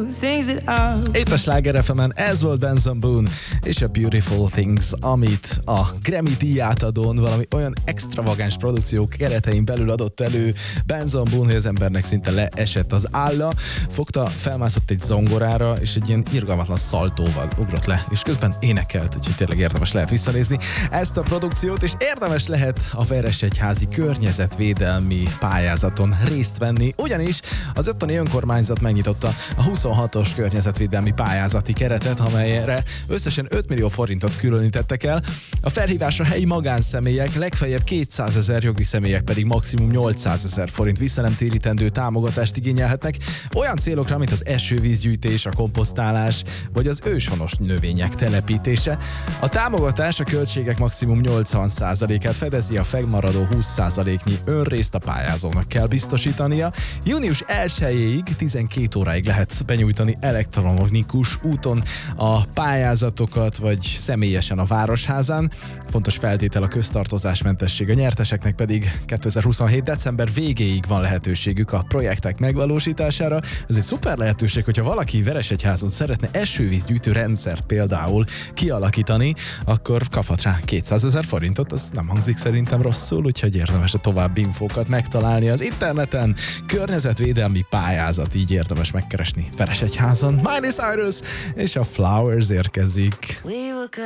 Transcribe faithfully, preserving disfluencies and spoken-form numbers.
things that I'll... Itt a Sláger ef emen ez volt Benson Boone és a Beautiful Things, amit a Grammy díjátadón valami olyan extravagáns produkciók keretein belül adott elő Benson Boone, hogy az embernek szinte leesett az álla, fogta, felmászott egy zongorára, és egy ilyen irgalmatlan szaltóval ugrott le, és közben énekelt, úgyhogy tényleg érdemes lehet visszanézni ezt a produkciót, és érdemes lehet a Veresegyházi környezetvédelmi pályázaton részt venni, ugyanis az ottani önkormányzat megnyitotta a huszonhatos környezetvédelmi pályázati keretet, amelyre összesen öt millió forintot különítettek el. A felhívásra helyi magánszemélyek, legfeljebb kétszázezer, jogi személyek pedig maximum nyolcszázezer forint visszanemtérítendő támogatást igényelhetnek olyan célokra, mint az esővízgyűjtés, a komposztálás vagy az őshonos növények telepítése. A támogatás a költségek maximum nyolcvan százalékát fedezi, a fennmaradó húsz százaléknyi önrészt a pályázónak kell biztosítania. Június elsejéig tizenkét óráig lehet benyújtani elektronikus úton a pályázatokat, vagy személyesen a Városházán. Fontos feltétel a köztartozásmentesség, a nyerteseknek pedig kétezer-huszonhét. december végéig van lehetőségük a projektek megvalósítására. Ez egy szuper lehetőség, hogyha valaki Veresegyházon szeretne esővízgyűjtő rendszert például kialakítani, akkor kaphat rá kétszázezer forintot, az nem hangzik szerintem rosszul, úgyhogy érdemes a további infókat megtalálni az interneten. Környezetvédelmi pályázat, így érdemes megkeresni Veresegyházon. Miley Cyrus és a Flowers érkezik.